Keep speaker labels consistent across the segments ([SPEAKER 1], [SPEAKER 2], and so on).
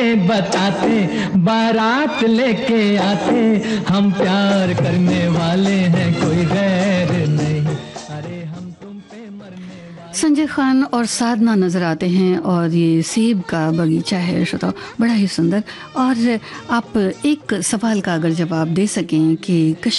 [SPEAKER 1] बताते बारात लेके आते, हम प्यार करने वाले हैं कोई गैर नहीं, अरे हम तुम पे मरने वाले।
[SPEAKER 2] संजय खान और साधना नज़र आते हैं और ये सेब का बगीचा है श्रोता, बड़ा ही सुंदर। और आप एक सवाल का अगर जवाब दे सकें कि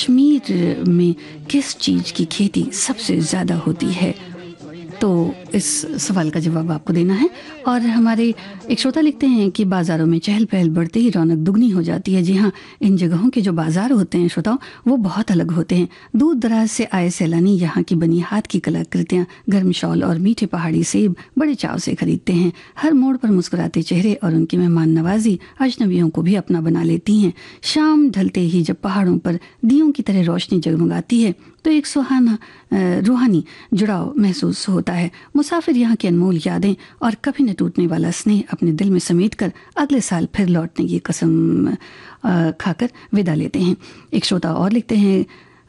[SPEAKER 2] कश्मीर में किस चीज़ की खेती सबसे ज़्यादा होती है, तो इस सवाल का जवाब आपको देना है। और हमारे एक श्रोता लिखते हैं कि बाज़ारों में चहल पहल बढ़ते ही रौनक दुगनी हो जाती है। जी हाँ, इन जगहों के जो बाज़ार होते हैं श्रोताओं, वो बहुत अलग होते हैं। दूर दराज से आए सैलानी यहाँ की बनी हाथ की कलाकृतियाँ, गर्म शॉल और मीठे पहाड़ी सेब बड़े चाव से खरीदते हैं। हर मोड़ पर मुस्कुराते चेहरे और उनकी मेहमान नवाजी अजनबियों को भी अपना बना लेती हैं। शाम ढलते ही जब पहाड़ों पर दियों की तरह रोशनी जगमगाती है तो एक सुहाना रूहानी जुड़ाव महसूस होता है। मुसाफिर यहाँ की अनमोल यादें और कभी न टूटने वाला स्नेह अपने दिल में समेटकर अगले साल फिर लौटने की कसम खाकर विदा लेते हैं। एक श्रोता और लिखते हैं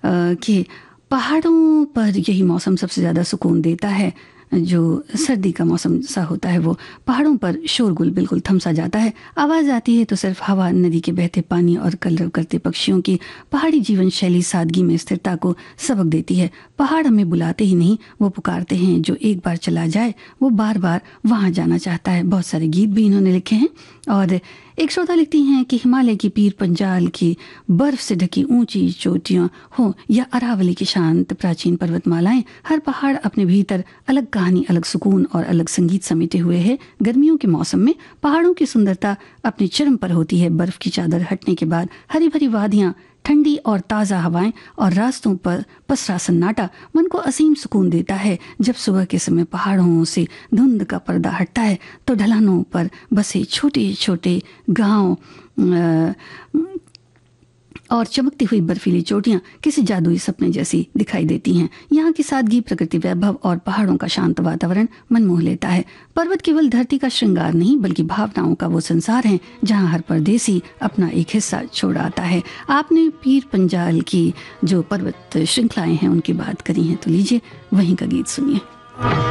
[SPEAKER 2] कि पहाड़ों पर यही मौसम सबसे ज़्यादा सुकून देता है। जो सर्दी का मौसम सा होता है, वो पहाड़ों पर शोरगुल बिल्कुल थम सा जाता है। आवाज़ आती है तो सिर्फ हवा, नदी के बहते पानी और कलरव करते पक्षियों की। पहाड़ी जीवन शैली सादगी में स्थिरता को सबक देती है। पहाड़ हमें बुलाते ही नहीं, वो पुकारते हैं। जो एक बार चला जाए वो बार बार वहाँ जाना चाहता है। बहुत सारे गीत भी इन्होंने लिखे हैं। और एक श्रोता लिखती हैं कि हिमालय की पीर पंजाल की बर्फ से ढकी ऊंची चोटियां हो या अरावली की शांत प्राचीन पर्वतमालाएं, हर पहाड़ अपने भीतर अलग कहानी, अलग सुकून और अलग संगीत समेटे हुए है। गर्मियों के मौसम में पहाड़ों की सुंदरता अपनी चरम पर होती है। बर्फ की चादर हटने के बाद हरी भरी वादियां, ठंडी और ताज़ा हवाएं और रास्तों पर पसरा सन्नाटा मन को असीम सुकून देता है। जब सुबह के समय पहाड़ों से धुंध का पर्दा हटता है तो ढलानों पर बसे छोटे छोटे गांव और चमकती हुई बर्फीली चोटियां किसी जादुई सपने जैसी दिखाई देती हैं। यहाँ की सादगी, प्रकृति वैभव और पहाड़ों का शांत वातावरण मन मोह लेता है। पर्वत केवल धरती का श्रृंगार नहीं, बल्कि भावनाओं का वो संसार है जहाँ हर परदेसी अपना एक हिस्सा छोड़ आता है। आपने पीर पंजाल की जो पर्वत श्रृंखलाएं हैं उनकी बात करी है, तो लीजिए वहीं का गीत सुनिए।